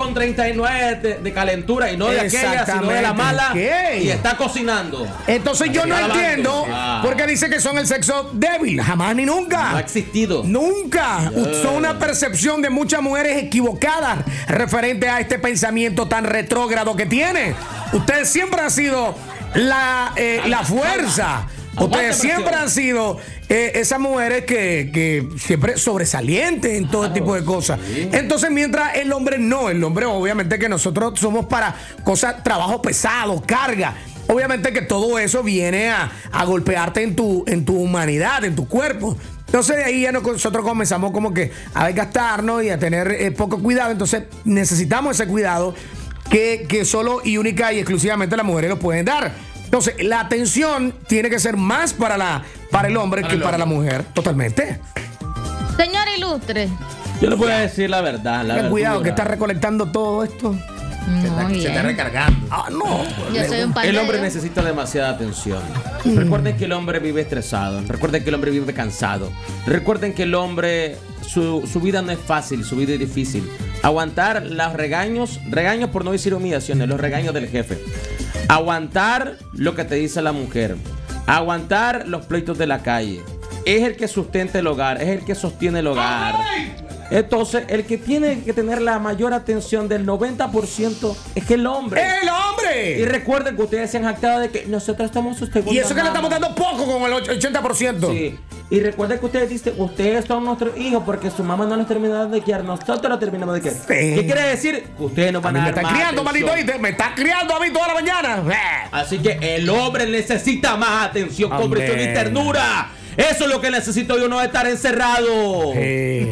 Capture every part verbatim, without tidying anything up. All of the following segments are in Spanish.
con treinta y nueve de, de calentura y no de aquella, sino de la mala. ¿Qué? Y está cocinando. Entonces yo no entiendo ah. por qué dice que son el sexo débil. Jamás ni nunca. No ha existido. Nunca. Yeah. Son una percepción de muchas mujeres equivocadas referente a este pensamiento tan retrógrado que tiene. Ustedes siempre han sido la, eh, la fuerza. Ustedes siempre han sido eh, esas mujeres que, que siempre sobresalientes en todo claro, tipo de cosas. Sí. Entonces, mientras el hombre no, el hombre obviamente que nosotros somos para cosas, trabajo pesado, carga. Obviamente que todo eso viene a, a golpearte en tu, en tu humanidad, en tu cuerpo. Entonces de ahí ya nosotros comenzamos como que a desgastarnos y a tener eh, poco cuidado. Entonces necesitamos ese cuidado que, que solo y única y exclusivamente las mujeres lo pueden dar. Entonces, la atención tiene que ser más para la para el hombre para que el para hombre. la mujer. Totalmente. Señor ilustre. Yo le voy a decir la verdad. La Ten cuidado que está recolectando todo esto. No, se, está, se está recargando. Ah, no. Yo soy un el hombre necesita demasiada atención. Mm. Recuerden que el hombre vive estresado. Recuerden que el hombre vive cansado. Recuerden que el hombre, su, su vida no es fácil, su vida es difícil. Aguantar los regaños, regaños por no decir humillaciones, los regaños del jefe. Aguantar lo que te dice la mujer. Aguantar los pleitos de la calle. Es el que sustenta el hogar. Es el que sostiene el hogar. Entonces, el que tiene que tener la mayor atención del noventa por ciento es el hombre. ¡El hombre! Y recuerden que ustedes se han jactado de que nosotros estamos su segunda Y eso que mamá. le estamos dando poco con el ochenta por ciento. Sí. Y recuerden que ustedes dicen, ustedes son nuestros hijos porque su mamá no los terminó de criar, nosotros los terminamos de criar. Sí. ¿Qué quiere decir? Ustedes nos van a, a dar me está criando, manito, me está criando a mí toda la mañana. Así que el hombre necesita más atención, comprensión y ternura. Eso es lo que necesito yo, no estar encerrado. Sí.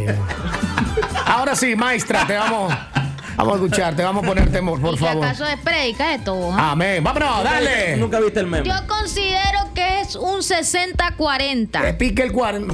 Ahora sí, maestra, te vamos, vamos a escuchar, te vamos a poner temor, por ¿Y favor. ¿Acaso es predica de todo? ¿eh? Amén. Vámonos, dale. Nunca viste el meme. Yo considero que es un sesenta cuarenta. Te pique el cuarenta.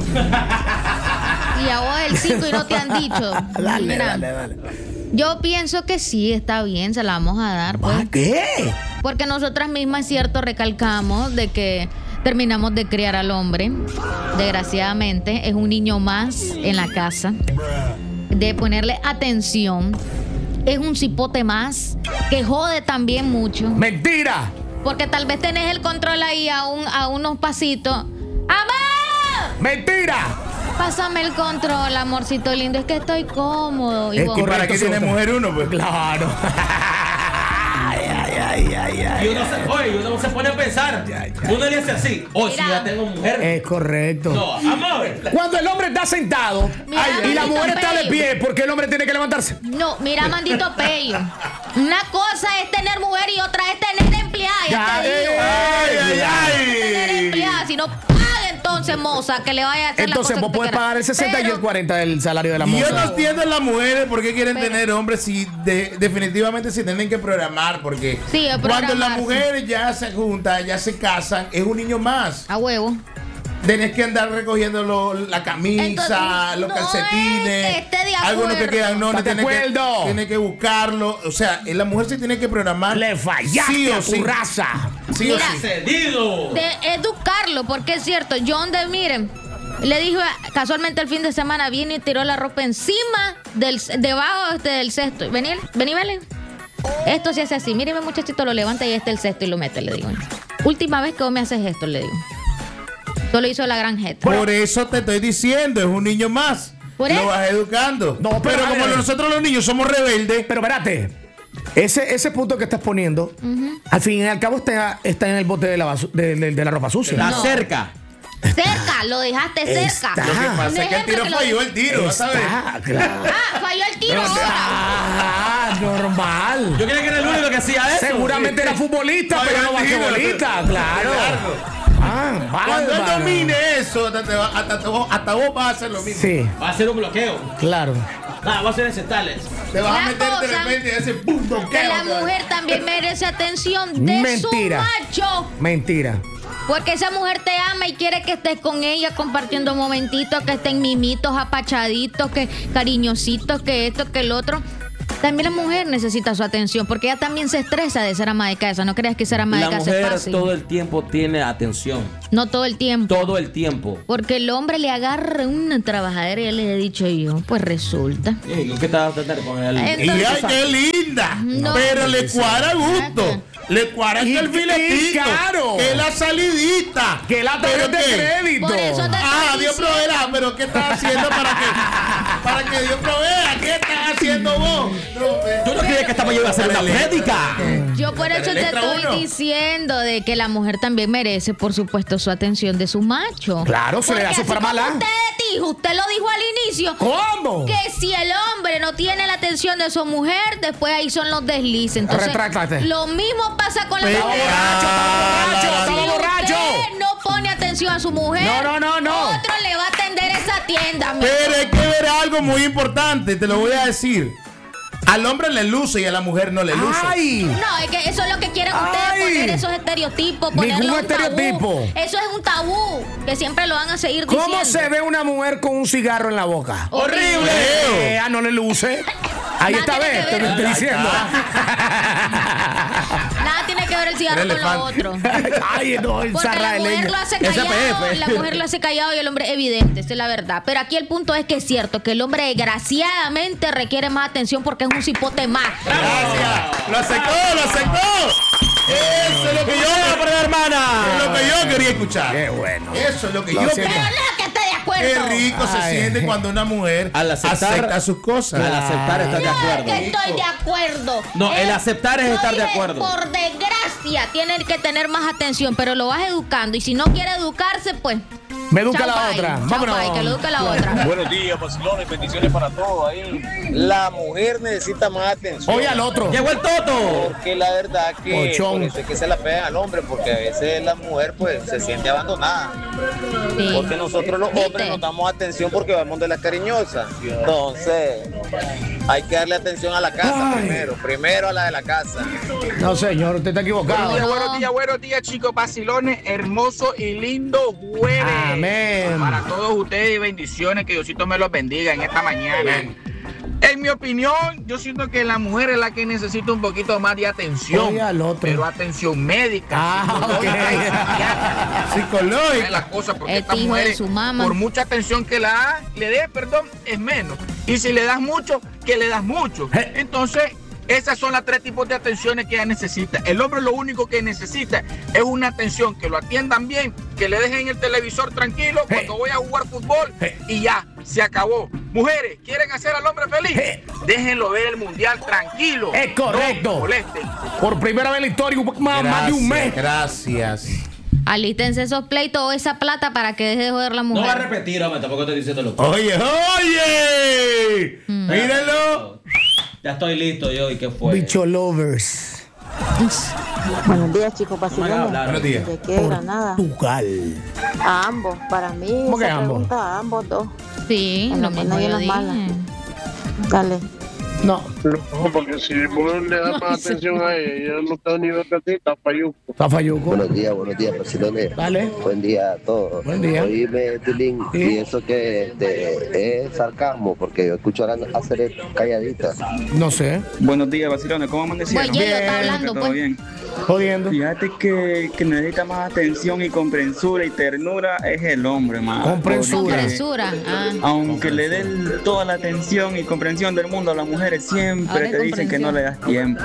Y a vos el cinco y no te han dicho. Dale, Mira, dale, dale. Yo pienso que sí, está bien, se la vamos a dar. Pues. ¿Qué? Porque nosotras mismas, es cierto, recalcamos de que terminamos de criar al hombre. Desgraciadamente, es un niño más en la casa. De ponerle atención. Es un cipote más que jode también mucho. ¡Mentira! Porque tal vez tenés el control ahí a, un, a unos pasitos. ¡Amor! ¡Mentira! Pásame el control, amorcito lindo. Es que estoy cómodo. ¿Y, ¿Y para qué tiene mujer uno? Pues claro. ay, ay, ay, ay, ay. Y uno se, oye, uno se pone a pensar. Ay, ay, ay. Uno le dice así, oh, si ya tengo mujer. Es correcto. No, amor. Cuando el hombre está sentado mira, ay, y la mujer Pello. está de pie, ¿por qué el hombre tiene que levantarse? No, mira, Mandito Pello. Una cosa es tener mujer y otra es tener empleada. Ya te digo. Ay, ay, ay. Tener empleada, si no entonces, moza, que le vaya a hacer entonces, la cosa vos puedes pagar el sesenta pero, y el cuarenta del salario de la moza. Y moza. yo no entiendo a las mujeres por qué quieren pero, tener hombres si de, definitivamente se tienen que programar. Porque sí, cuando las mujeres ya se juntan, ya se casan, es un niño más. A huevo. Tenés que andar recogiendo lo, la camisa, entonces, los no calcetines. Es que esté de algunos que quedan, no, no tiene que, tiene que buscarlo. O sea, la mujer se tiene que programar. Le fallaste sí o a tu sí. raza. Sí Mira, o sí. de educarlo, porque es cierto, yo donde miren, le dijo casualmente el fin de semana, viene y tiró la ropa encima del debajo este del cesto. Vení, vení, vele. Esto se hace así. Míreme, muchachito, lo levanta y este el cesto y lo mete, le digo. Última vez que vos me haces esto, le digo. Solo hizo la gran jeta. Por eso te estoy diciendo, es un niño más. ¿Por lo eso? vas educando. No, pero, pero como nosotros los niños somos rebeldes. Pero espérate. Ese, ese punto que estás poniendo, uh-huh. al fin y al cabo está, está en el bote de la, basu- de, de, de la ropa sucia. La no. cerca. Cerca, lo dejaste cerca. Lo que pasa es que el tiro falló el tiro, está, ¿sabes? Claro. Ah, falló el tiro ahora. Ah, normal. Yo creía que era el único que hacía eso. Seguramente era futbolista, Falló pero no el tiro, basquetbolista, claro. claro. Ah, Cuando él bárbaro. domine eso, hasta, te va- hasta, hasta vos, hasta vos vas a hacer lo mismo. Sí, Va a hacer un bloqueo. claro. Ah, va a hacer ese tales. Te vas La a meter de cosa repente y ese pum, bloqueo. Que la mujer también merece atención de Mentira. su macho. Mentira. Porque esa mujer te ama y quiere que estés con ella compartiendo momentitos, que estén mimitos, apachaditos, que cariñositos, que esto, que el otro. También la mujer necesita su atención porque ella también se estresa de ser ama de casa. No creas que ser ama de La casa es mujer fácil. todo el tiempo tiene atención. No todo el tiempo. Todo el tiempo. Porque el hombre le agarra una trabajadera y ya les he dicho yo. Pues resulta. ¿Qué te vas a tratar con él? Entonces- y ay, qué linda. No. Pero le cuadra gusto. Le cuadra Y- el filetito. y caro. Que la salidita. Que la Pero tarjeta de qué. crédito. Por eso te Ah, estoy Dios diciendo. proveerá, pero ¿qué estás haciendo para que, para que Dios provea? ¿Qué estás haciendo vos? ¿Tú no crees que estamos yendo a hacer una prédica? Yo por eso te Letra estoy uno. diciendo de que la mujer también merece, por supuesto, su atención de su macho. Claro, se le da Porque su así como farmala. Usted dijo, usted lo dijo al inicio. ¿Cómo? Que si el hombre no tiene la atención de su mujer, después ahí son los deslices. Entonces, Retráctate. lo mismo pasa con la Pero- mujer. borracho, Ah, estaba Si borracho. usted no pone atención a su mujer, No, no, no, no. otro le va a atender esa tienda. amigo. Pero hay que ver algo muy importante, te lo voy a decir. Al hombre le luce y a la mujer no le luce. ¡Ay! No, es que eso es lo que quieren Ay. ustedes, poner esos estereotipos, ponerlo Ningún un tabú. estereotipo. Eso es un tabú, que siempre lo van a seguir ¿Cómo diciendo. se ve una mujer con un cigarro en la boca? Horrible. Eh, ah, no le luce. Ahí Nada está, tiene ves, que te lo ver. estoy diciendo. Nada tiene que ver el cigarro El con lo otro. Ay, no, el Porque zarra la de mujer leña. lo hace Ese callado, P F. la mujer lo hace callado y el hombre evidente, esa es la verdad. Pero aquí el punto es que es cierto que el hombre desgraciadamente requiere más atención porque es un cipote más. Gracias. Lo aceptó, lo aceptó. Eso es lo que yo, hermana. Es lo que yo quería escuchar. Qué bueno. Eso es lo que Lo yo siento. quería. Pero no, que esté de Qué acuerdo. rico se Ay. siente cuando una mujer Al aceptar- acepta sus cosas. Al aceptar estar de No, acuerdo. que estoy de acuerdo. No, el Eh, aceptar es yo estar de dije, acuerdo. Por desgracia, tienen que tener más atención, pero lo vas educando. Y si no quiere educarse, pues. Me educa chao, la bye. otra. Chao, Vámonos. bye, que lo eduque la otra. Buenos días, vacilones, bendiciones para todos ahí. La mujer necesita más atención. Oye al otro. Llegó el Toto. Porque la verdad que Ochón. por eso es que se la pegan al hombre, porque a veces la mujer pues se siente abandonada. Sí. Porque nosotros los ¿Viste? hombres nos damos atención porque vamos de la cariñosa. Entonces, hay que darle atención a la casa Ay. primero. Primero a la de la casa. No, señor, usted está equivocado. No. Buenos días, buenos días, chicos, vacilones, hermoso y lindo jueves. Amén. Para todos ustedes y bendiciones, que Diosito me los bendiga en esta mañana. En mi opinión, yo siento que la mujer es la que necesita un poquito más de atención. Oye al otro. Pero atención médica, Ah, psicológica y ok. psiquiátrica. Es Psicológico. la cosa, porque Este estas hijo de mujeres, su mamá. por mucha atención que la da- le dé, perdón, es menos. Y si le das mucho, que le das mucho. Eh. Entonces, esas son las tres tipos de atenciones que ella necesita. El hombre lo único que necesita es una atención, que lo atiendan bien, que le dejen el televisor tranquilo Eh. cuando voy a jugar fútbol Eh. y ya, se acabó. Mujeres, ¿quieren hacer al hombre feliz? Eh. Déjenlo ver el mundial tranquilo. Es correcto. No molesten. Por primera vez en la historia, un poco más, más de un mes. Gracias. Alístense esos pleitos o esa plata para que deje de joder la No mujer. va a repetir, hombre, tampoco estoy diciendo lo Oye, oye. Mm. Míralo. Ya estoy listo yo, ¿y qué fue? Bicho lovers. Buenos días, chicos, No me hagas vacilones. hablar. Buenos días. ¿De qué? Granada. Portugal. A ambos, para mí, ¿Cómo que esa ambos? pregunta a ambos dos. Sí, En lo las mismo buenas y en yo las dije. malas. Dale. No, No, porque si uno le da más atención a ella, ella no está ni de está fayuco. está falluco. Buenos días, buenos días, vacilones. Dale. Buen día a todos. Buen día. Oíme, Tilín, Sí. y eso que este, es sarcasmo, porque yo escucho a la hacer calladita. No sé. Buenos días, vacilones. ¿Cómo amanecieron? Pues Yelo está Bien, hablando, ¿Todo pues. bien? Jodiendo. Fíjate que, que necesita más atención y comprensura y ternura es el hombre, más. Comprensura. Comprensura. Ah. Aunque le den toda la atención y comprensión del mundo a las mujeres, siempre Ahora es te dicen que no le das tiempo.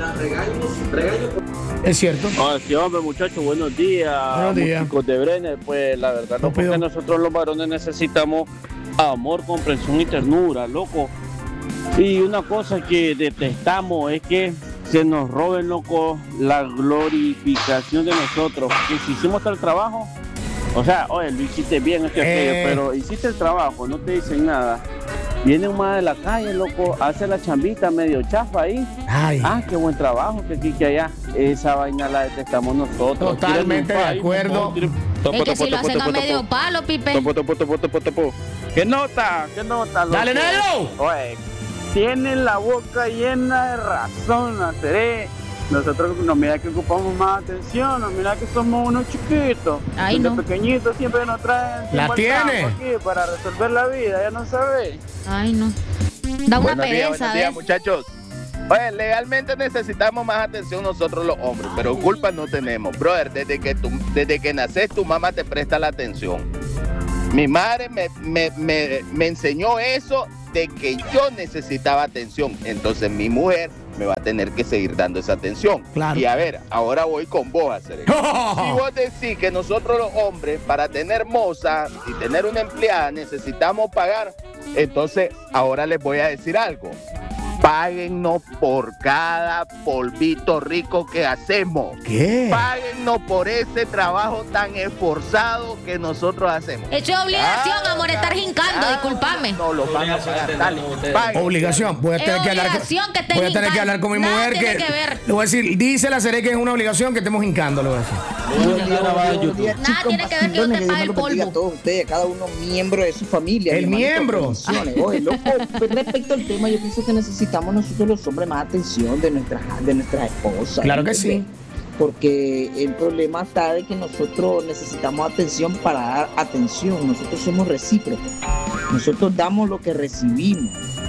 Es cierto. Ah, sí, hombre, muchachos, buenos días. Buenos días. Chicos de Brenner, pues la verdad, No no, porque pido. nosotros los varones necesitamos amor, comprensión y ternura, loco. Y una cosa que detestamos es que se nos roben, loco, la glorificación de nosotros. Que si hicimos el trabajo, o sea, oye, lo hiciste bien, este Eh. aquello, pero hiciste el trabajo, no te dicen nada. Viene un más de la calle, loco, hace la chambita medio chafa ahí. Ay. Ah, qué buen trabajo, que aquí, que allá. Esa vaina la detestamos nosotros. Totalmente de acuerdo. Es que si lo hacen a medio palo, Pipe. Topo, topo, topo, topo, topo. ¿Qué nota? ¿Qué nota, loco? Dale, Negro. Oye, tienen la boca llena de razón, Naceré. Nosotros nos mira que ocupamos más atención, nos mira que somos unos chiquitos. Ay, Desde no. pequeñitos siempre nos traen La tiempo al tiene. campo aquí para resolver la vida, ya no sabes. Ay, no. Da una Buenos días, pereza, buenos días, ¿ves? muchachos. Oye, legalmente necesitamos más atención nosotros los hombres, pero culpa no tenemos. Brother, desde que, tu, desde que naces tu mamá te presta la atención. Mi madre me, me, me, me enseñó eso de que yo necesitaba atención. Entonces mi mujer me va a tener que seguir dando esa atención. Claro. Y a ver, ahora voy con vos a hacer eso. Si vos decís que nosotros los hombres, para tener moza y tener una empleada, necesitamos pagar, entonces ahora les voy a decir algo. Páguennos por cada polvito rico que hacemos. ¿Qué? Páguennos por ese trabajo tan esforzado que nosotros hacemos. Eso es obligación, Ah, amor, estar jincando, ah, discúlpame. No lo van a pagar, dale, paguen. Obligación. Voy a tener, Es que hablar, obligación que estés voy a tener que hincando. hablar con mi Nada mujer. tiene Que, que ver. le voy a decir, dice la Cere que es una obligación que estemos hincando. Le voy a decir. Nada tiene que ver que yo te pague el polvo. A todos ustedes, cada uno miembro de su familia. El mi hermanito, miembro. atenciones. Oye, loco, respecto al tema, yo pienso que necesitamos nosotros los hombres más atención de nuestras, de nuestras esposas. Claro que ¿entiendes? sí. Porque el problema está de que nosotros necesitamos atención para dar atención. Nosotros somos recíprocos. Nosotros damos lo que recibimos.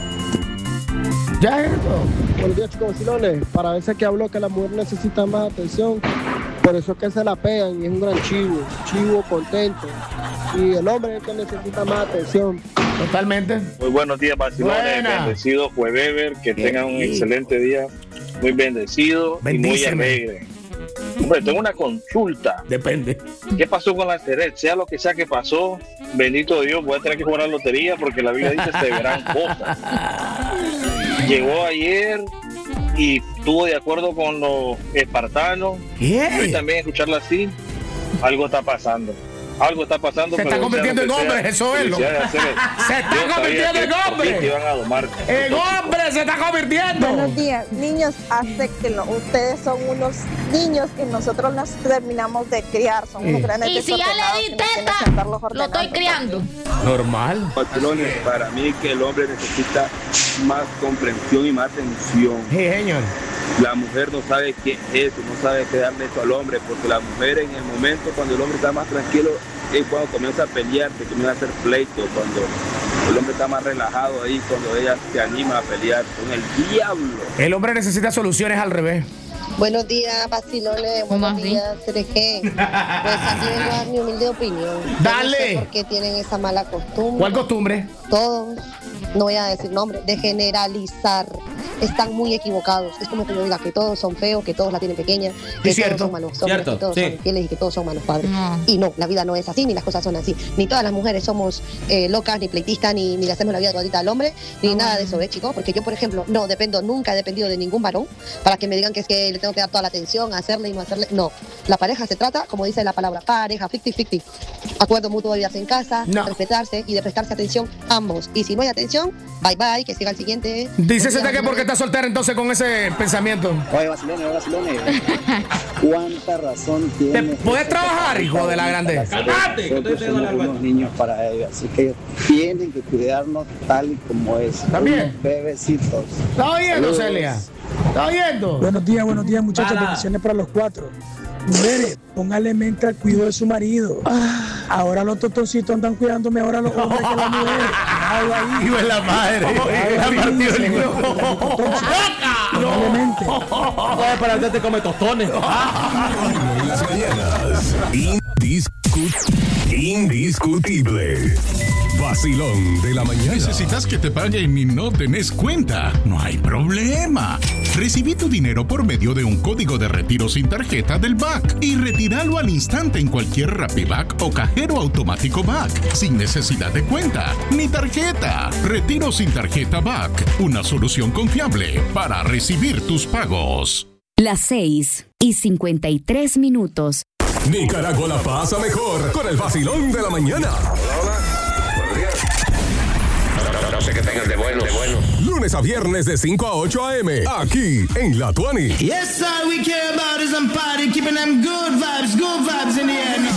Ya es todo. Buenos días, chicos vacilones. Para veces que hablo que la mujer necesita más atención, por eso es que se la pegan y es un gran chivo, chivo contento. Y el hombre es el que necesita más atención. Totalmente. Muy buenos días, vacilones. Buena. Bendecido Juevever, que Bien. tengan un excelente día. Muy bendecido y muy Bendíceme. alegre. Hombre, tengo una consulta. Depende. ¿Qué pasó con la Ceret? Sea lo que sea que pasó, bendito Dios, voy a tener que jugar a la lotería porque la Biblia dice se verán cosas. Llegó ayer y estuvo de acuerdo con los espartanos. ¿Qué? Y también escucharla así, algo está pasando. Algo está pasando. Se está pero sea convirtiendo lo que en sea, hombre, eso es lo. felicidades a Ceret. Se está Yo sabía convirtiendo que en por hombre. fin te iban a domar. ¡El hombre se está convirtiendo! Buenos días, niños, acéptenlo. Ustedes son unos niños que nosotros nos terminamos de criar. Son unos grandes Y si ya desordenados le di que nos tienen teta, que andarlos lo ordenando. estoy criando. Normal. Patrones, para mí que el hombre necesita más comprensión y más atención. Sí, señor. La mujer no sabe qué es eso, no sabe qué darle eso al hombre, porque la mujer en el momento cuando el hombre está más tranquilo es cuando comienza a pelear, que comienza a hacer pleito, cuando el hombre está más relajado ahí, cuando ella se anima a pelear con el diablo. El hombre necesita soluciones al revés. Buenos días, vacilones. Buenos días, C R G. Pues aquí vengo a dar mi humilde opinión. Yo Dale. No sé por qué tienen esa mala costumbre. ¿Cuál costumbre? Todos, no voy a decir nombre, de generalizar. Están muy equivocados. Es como que yo diga que todos son feos, que todos la tienen pequeña, que cierto. todos son malos hombres, Cierto, que todos sí. son infieles y que todos son malos padres. No. Y no, la vida no es así, ni las cosas son así. Ni todas las mujeres somos eh, locas, ni pleitistas, ni, ni le hacemos la vida todita al hombre, ni nada de eso, ¿eh, chicos? Porque yo, por ejemplo, no dependo, nunca he dependido de ningún varón para que me digan que es que le tengo que dar toda la atención, hacerle y no hacerle. No, la pareja se trata, como dice la palabra, pareja, cincuenta cincuenta. Acuerdo mutuo de vivirse en casa, No. respetarse y de prestarse atención ambos. Y si no hay atención, bye bye, que siga el siguiente. Dice Buenos que días, porque está soltera entonces con ese pensamiento. Oye, vacilones, vacilones. ¿Cuánta razón tiene? ¿Te puedes trabajar, hijo de la grande? ¡Cálmate! que estoy Nosotros pegando somos la unos vuelta. niños para ellos, así que ellos tienen que cuidarnos tal y como es. ¿También? Unos bebecitos. ¿Está oyendo, Saludos. Celia? ¿Está oyendo? Buenos días, buenos días, muchachos. Bala. Bendiciones para los cuatro. Mujeres, póngale mente al cuidado de su marido. Ahora los totoncitos andan cuidando mejor a los hombres que a la mujer. Déjalo ahí. Iba en la madre. Déjalo ahí, partido el señor. hijo. Póngale mente. Oye, para usted te come tostones. En las mañanas. Indiscut- indiscutible. Vacilón de la mañana. ¿Necesitas que te paguen y no tenés cuenta? No hay problema. Recibí tu dinero por medio de un código de retiro sin tarjeta del B A C y retíralo al instante en cualquier RappiBack o cajero automático B A C, sin necesidad de cuenta ni tarjeta. Retiro sin tarjeta B A C, una solución confiable para recibir tus pagos. Las seis y cincuenta y tres minutos. Nicaragua la pasa mejor con el vacilón de la mañana. No sé qué tengan de bueno, de bueno. Lunes a viernes de cinco a ocho a eme aquí en La Tuani. Yes, all we care about is I'm party, keeping them good vibes, good vibes in the air.